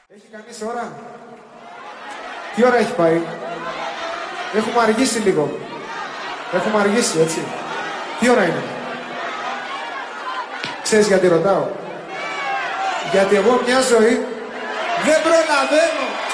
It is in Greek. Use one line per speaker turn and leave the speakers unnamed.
Έχει κανείς ώρα? Τι ώρα έχει πάει? Έχουμε αργήσει λίγο. Έχουμε αργήσει, έτσι. Τι ώρα είναι? Ξέρεις γιατί ρωτάω? Γιατί εγώ μια ζωή δεν προλαβαίνω.